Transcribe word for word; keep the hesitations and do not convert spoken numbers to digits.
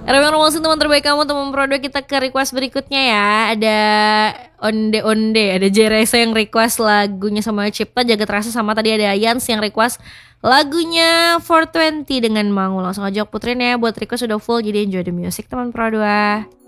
Karena promosi teman terbaik kamu, teman Pro dua. Kita ke request berikutnya ya. Ada Onde Onde, ada Jeresa yang request lagunya sama Cipta Jagat Rasa, sama tadi ada Yans yang request lagunya four twenty dengan Mangu. Langsung aja aku puterin ya, buat request udah full, jadi enjoy the music teman Pro dua.